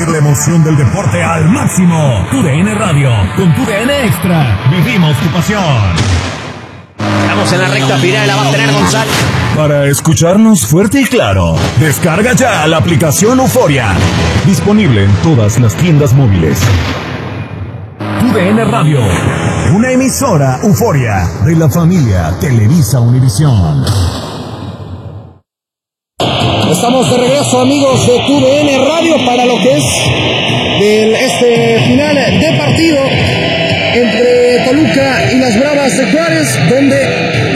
la emoción del deporte al máximo. TUDN Radio, con TUDN Extra, vivimos tu pasión. Estamos en la recta final, la va a tener González. Para escucharnos fuerte y claro, descarga ya la aplicación Euforia. Disponible en todas las tiendas móviles. TUDN Radio, una emisora Euforia de la familia Televisa Univisión. Estamos de regreso, amigos de TUDN Radio, para lo que es este final de partido entre Toluca y las Bravas de Juárez, donde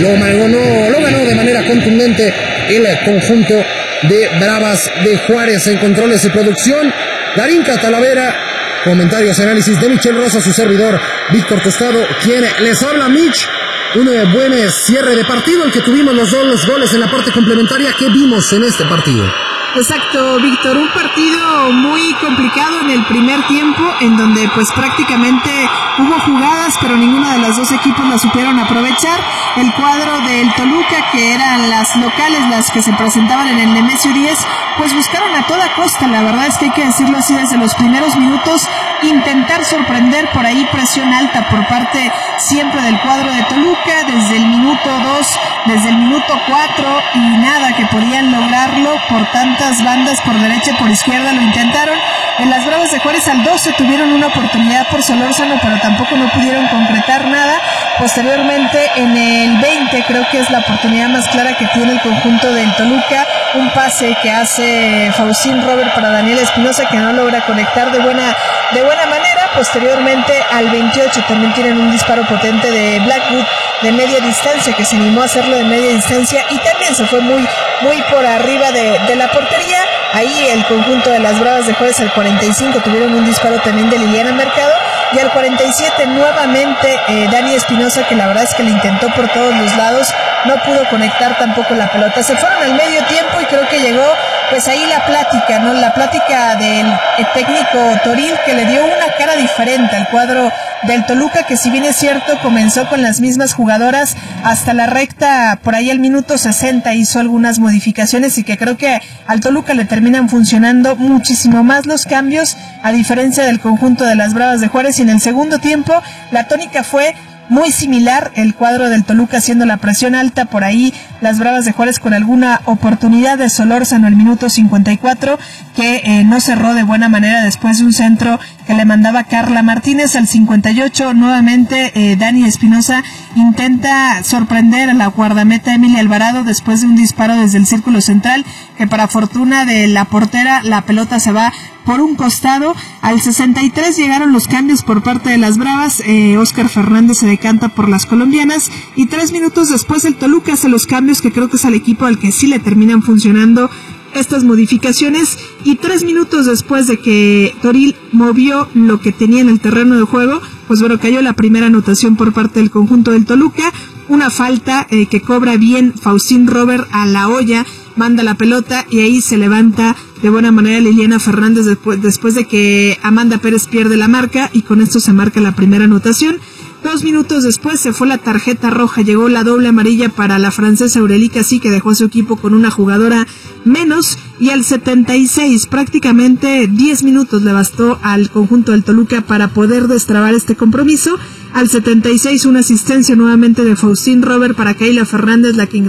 lo ganó de manera contundente el conjunto de Bravas de Juárez. En controles y producción, Darinka Talavera, comentarios y análisis de Michel Rosa, su servidor Víctor Tostado, quien les habla. Mitch, un buen cierre de partido, el que tuvimos los goles en la parte complementaria. ¿Qué vimos en este partido? Exacto, Víctor, un partido muy complicado en el primer tiempo, en donde pues prácticamente hubo jugadas, pero ninguno de los dos equipos la supieron aprovechar. El cuadro del Toluca, que eran las locales, las que se presentaban en el Nemesio 10, pues buscaron a toda costa, la verdad es que hay que decirlo así, desde los primeros minutos, intentar sorprender, por ahí presión alta por parte siempre del cuadro de Toluca, desde el minuto 2, desde el minuto 4, y nada que podían lograrlo por tantas bandas por derecha y por izquierda, lo intentaron. En las Bravas de Juárez al 12 tuvieron una oportunidad por Solórzano, pero tampoco no pudieron concretar nada. Posteriormente, en el 20, creo que es la oportunidad más clara que tiene el conjunto del Toluca, un pase que hace Faustín Robert para Daniel Espinosa, que no logra conectar de buena manera. Posteriormente, al 28 también tienen un disparo potente de Blackwood de media distancia, que se animó a hacerlo de media distancia y también se fue muy por arriba de la portería. Ahí el conjunto de las Bravas de Juárez al 45 tuvieron un disparo también de Liliana Mercado, y al 47 nuevamente Dani Espinosa, que la verdad es que le intentó por todos los lados, no pudo conectar tampoco la pelota. Se fueron al medio tiempo y creo que llegó pues ahí la plática, ¿no? La plática del técnico Toril, que le dio una cara diferente al cuadro del Toluca, que si bien es cierto comenzó con las mismas jugadoras hasta la recta, por ahí al minuto 60 hizo algunas modificaciones, y que creo que al Toluca le terminan funcionando muchísimo más los cambios, a diferencia del conjunto de las Bravas de Juárez. Y en el segundo tiempo la tónica fue muy similar, el cuadro del Toluca haciendo la presión alta, por ahí las Bravas de Juárez con alguna oportunidad de Solórzano el minuto 54, que no cerró de buena manera después de un centro que le mandaba Carla Martínez. Al 58 nuevamente Dani Espinosa intenta sorprender a la guardameta Emilia Alvarado después de un disparo desde el círculo central, que para fortuna de la portera la pelota se va por un costado. Al 63 llegaron los cambios por parte de las Bravas. Óscar Fernández se decanta por las colombianas, y 3 minutos después el Toluca hace los cambios, que creo que es al equipo al que sí le terminan funcionando estas modificaciones, y 3 minutos después de que Toril movió lo que tenía en el terreno de juego, pues bueno, cayó la primera anotación por parte del conjunto del Toluca, una falta que cobra bien Faustín Robert a la olla, manda la pelota y ahí se levanta de buena manera Liliana Fernández después de que Amanda Pérez pierde la marca, y con esto se marca la primera anotación. 2 minutos después se fue la tarjeta roja, llegó la doble amarilla para la francesa Aurélie Cassie, que dejó a su equipo con una jugadora menos, y al 76, prácticamente 10 minutos le bastó al conjunto del Toluca para poder destrabar este compromiso. Al 76 una asistencia nuevamente de Faustín Robert para Keila Fernández, la que